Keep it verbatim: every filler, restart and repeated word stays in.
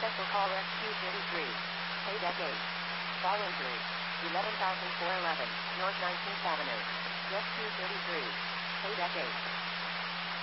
Special call Rescue thirty-three. Pay decade. Fall injury. eleven thousand four hundred eleven, North nineteenth Avenue. Rescue thirty-three. Pay decade.